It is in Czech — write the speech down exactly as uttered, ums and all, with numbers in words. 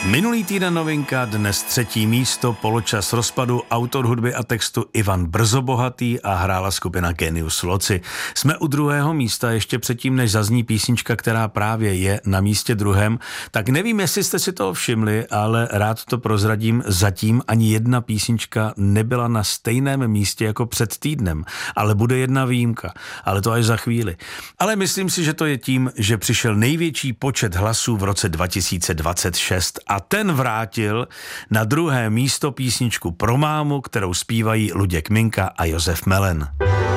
Minulý týden novinka, dnes třetí místo, poločas rozpadu, autor hudby a textu Ivan Brzobohatý a hrála skupina Genius Loci. Jsme u druhého místa, ještě předtím, než zazní písnička, která právě je na místě druhém, tak nevím, jestli jste si toho všimli, ale rád to prozradím, zatím ani jedna písnička nebyla na stejném místě jako před týdnem, ale bude jedna výjimka, ale to až za chvíli. Ale myslím si, že to je tím, že přišel největší počet hlasů v roce dva tisíce dvacet šest a ten vrátil na druhé místo písničku Pro mámu, kterou zpívají Luděk Minka a Josef Melen.